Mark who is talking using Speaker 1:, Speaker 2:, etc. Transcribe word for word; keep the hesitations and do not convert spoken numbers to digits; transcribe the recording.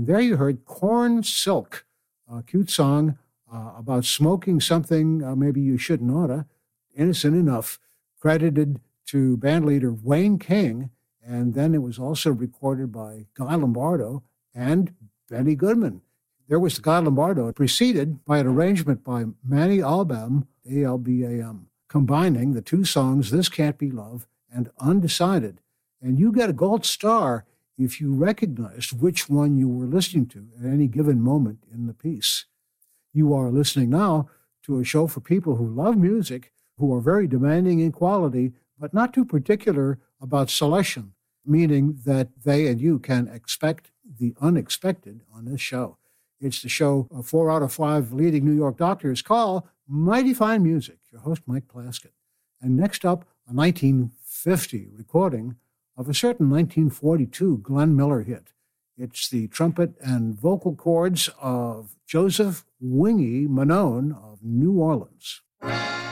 Speaker 1: And there you heard Corn Silk, a cute song uh, about smoking something uh, maybe you shouldn't oughta, innocent enough, credited to bandleader Wayne King. And then it was also recorded by Guy Lombardo and Benny Goodman. There was the Guy Lombardo, preceded by an arrangement by Manny Albam, A L B A M, combining the two songs, This Can't Be Love and Undecided. And you get a gold star if you recognized which one you were listening to at any given moment in the piece. You are listening now to a show for people who love music, who are very demanding in quality, but not too particular about selection, meaning that they and you can expect the unexpected on this show. It's the show four out of five leading New York doctors call Mighty Fine Music. Your host, Mike Plaskett. And next up, a nineteen fifty recording of a certain nineteen forty-two Glenn Miller hit. It's the trumpet and vocal chords of Joseph Wingy Manone of New Orleans.